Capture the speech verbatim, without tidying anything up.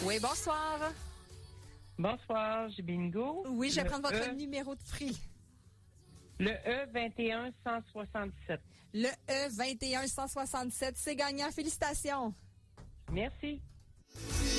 Oui, bonsoir. Bonsoir, j'ai bingo. Oui, je vais Le prendre votre E, numéro de prix. Le E vingt et un cent soixante-sept. Le E vingt et un cent soixante-sept, c'est gagnant. Félicitations. Merci.